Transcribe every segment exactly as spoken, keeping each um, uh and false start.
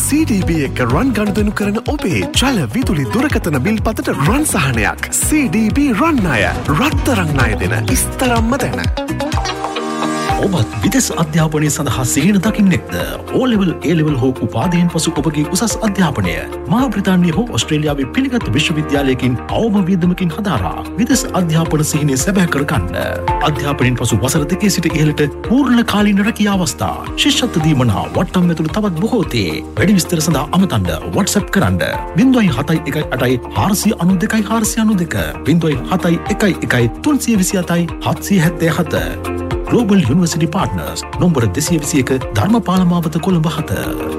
C D B එක රන් ගනුදෙනු කරන ඔබේ ජල විදුලි දුරකථන බිල් පතට රන් සහනයක්. C D B රන් ණය රත්තරන් ණය දෙන ඉස්තරම්ම දැන. ඔබත් විදේශ අධ්‍යාපනය සඳහා සිහින දකින්නෙක්ද? O level A level හෝ උපාධියෙන් පසු ඔබගේ උසස් අධ්‍යාපනය මහා බ්‍රිතාන්‍ය හෝ ඕස්ට්‍රේලියාවේ පිළිගත් විශ්වවිද්‍යාලයකින් අවම වියදමකින් හදාරා විදේශ අධ්‍යාපන සිහිනය සැබෑ කර ගන්න. අධ්‍යාපනයෙන් පසු වසර දෙකේ සිට ඉහළට පූර්ණ කාලීන රැකියා අවස්ථා, ශිෂ්‍යත්ව දීමන හා වට්ටම් ඇතුළු තවත් බොහෝ තේ. වැඩි විස්තර සඳහා අමතන්න WhatsApp කරන්න ज़ीरो सात एक आठ चार नौ दो चार नौ दो ज़ीरो सात एक एक तीन दो सात सात सात सात. Global University Partners nombor දෙසිය විසි එක ධර්මපාල මාවත කොළඹ හත.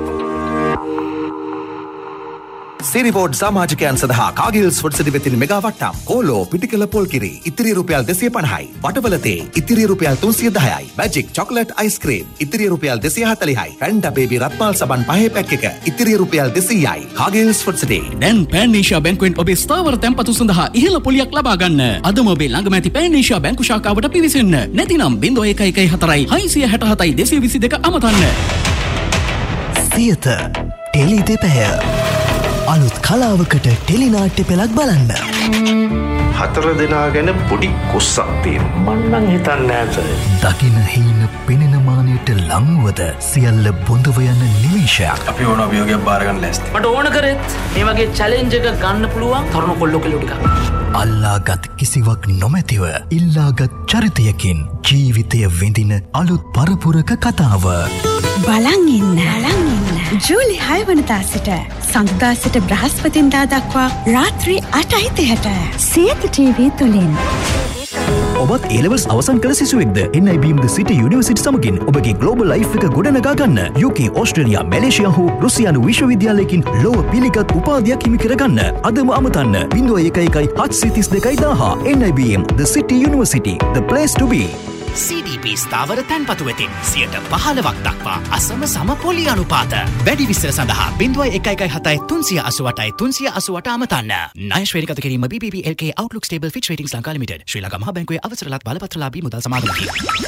සිරිබෝඩ් සමාජිකයන් සඳහා කාගිල්ස් ෆුඩ්සිටි වෙතින් මෙගා වට්ටම් කෝලෝ පිටිකල පොල්කිරි ඉතිරිය රුපියල් දෙසිය පනහයි වටවල තේ ඉතිරිය රුපියල් තුන්සිය දහයයි මැජික් චොකලට් අයිස්ක්‍රීම් ඉතිරිය රුපියල් දෙසිය හතලිහයි පැන්ඩා බේබි රත්මාල් සබන් පහේ පැක් එක ඉතිරිය රුපියල් දෙසීයයි. කාගිල්ස් ෆුඩ්සිටි. දැන් පෑන් ඒෂියා බැංකුවෙන් ඔබේ ස්ථාවර තැන්පතු සඳහා ඉහළ පොලියක් ලබා ගන්න. අදම ඔබේ ළඟම ඇති පෑන් ඒෂියා බැංකු ශාඛාවට පිවිසෙන්න. නැතිනම් ज़ीरो एक एक चार හයසිය හැටහතයි දෙසිය විසි දෙක අමතන්න. සියත ටෙලි දෙපැය අලුත් කලාවකට ටෙලිනාට්‍ය පෙළක් බලන්න. හතර දෙනා ගැන පොඩි කොස්සක් තියෙනවා. මම නම් හිතන්නේ නැහැ. දකින හීන පෙනෙන මානෙට ලංවද සියල්ල බොඳව යන නිමේෂයක්. අපි ඕන අභියෝගයක් බාර ගන්න ලෑස්ති. මට ඕන කරෙත් මේ වගේ චැලෙන්ජ් එකක් ගන්න පුළුවන් තරුණ කොල්ලෝ කෙල්ලෝ ටිකක්. අල්ලාගත් කිසිවක් නොමැතිව ඉල්ලාගත් චරිතයකින් ජීවිතය විඳින අලුත් පරපුරක කතාව. බලන් ඉන්න. බලන් ඉන්න. ජූලි හය වනදා සිට සඳුදා සිට බ්‍රහස්පතින්දා දක්වා රාත්‍රී අටයි තිහට සියත ටීවී තුලින්. ඔබත් A levels අවසන් කළ සිසුවෙක්ද? N I B M The City University සමගින් ඔබගේ global life එක ගොඩනගා ගන්න. U K, ඕස්ට්‍රේලියා, මැලේසියා හෝ රුසියානු විශ්වවිද්‍යාලයකින් ලොව පිළිගත් උපාධියක් හිමි කරගන්න. අදම අමතන්න ज़ीरो एक एक හත්සිය තිස් දෙකයි දහය. N I B M The City University, the place to be. C D B ස්ථාවර තැන්පතු වෙතින් සියයට පහළොවක් දක්වා අසම සම පොලි අනුපාත. වැඩි විස්තර සඳහා ज़ीरो एक एक सात තුන්සිය අසූඅටයි තුන්සිය අසූඅට අමතන්න. ණය ශ්‍රේණිගත කිරීම B B B L K Outlook Stable Fitch Ratings Lanka limited. ශ්‍රී ලංකා මහා බැංකුවේ අවසරලත් බලපත්‍රලාභී මුදල් සමාගමකි.